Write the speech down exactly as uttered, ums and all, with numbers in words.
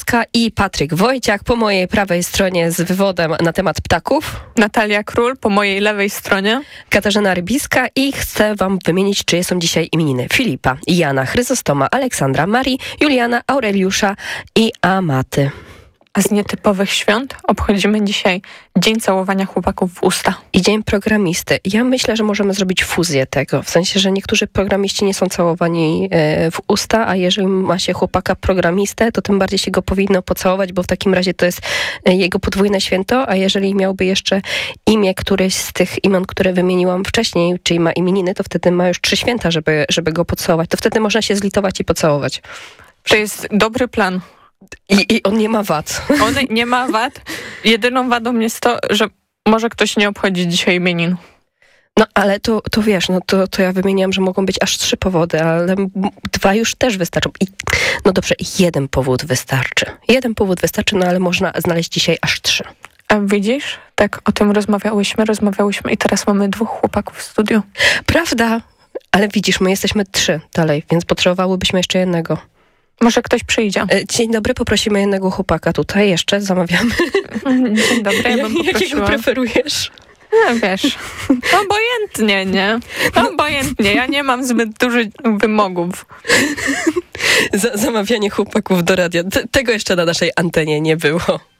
Dąbrowska i Patryk Wojciak. Po mojej prawej stronie z wywodem na temat ptaków. Natalia Król po mojej lewej stronie. Katarzyna Rybiska i chcę wam wymienić, czyje są dzisiaj imieniny. Filipa, Jana, Chryzostoma, Aleksandra, Marii, Juliana, Aureliusza i Amaty. A z nietypowych świąt obchodzimy dzisiaj Dzień Całowania Chłopaków w Usta. I Dzień Programisty. Ja myślę, że możemy zrobić fuzję tego. W sensie, że niektórzy programiści nie są całowani w usta, a jeżeli ma się chłopaka programistę, to tym bardziej się go powinno pocałować, bo w takim razie to jest jego podwójne święto, a jeżeli miałby jeszcze imię któreś z tych imion, które wymieniłam wcześniej, czyli ma imieniny, to wtedy ma już trzy święta, żeby, żeby go pocałować. To wtedy można się zlitować i pocałować. To jest dobry plan. I, I on nie ma wad. On nie ma wad. Jedyną wadą jest to, że może ktoś nie obchodzi dzisiaj imienin. No ale to, to wiesz, no to, to ja wymieniłam, że mogą być aż trzy powody, ale dwa już też wystarczą. I, no dobrze, jeden powód wystarczy. Jeden powód wystarczy, no ale można znaleźć dzisiaj aż trzy. A widzisz? Tak o tym rozmawiałyśmy, rozmawiałyśmy i teraz mamy dwóch chłopaków w studiu. Prawda, ale widzisz, my jesteśmy trzy dalej, więc potrzebowałybyśmy jeszcze jednego. Może ktoś przyjdzie. Dzień dobry, poprosimy jednego chłopaka tutaj jeszcze, zamawiamy. Dzień dobry, ja bym poprosiła. Jakiego preferujesz? No wiesz, obojętnie, nie? Obojętnie, ja nie mam zbyt dużych wymogów. Za- zamawianie chłopaków do radia. T- tego jeszcze na naszej antenie nie było.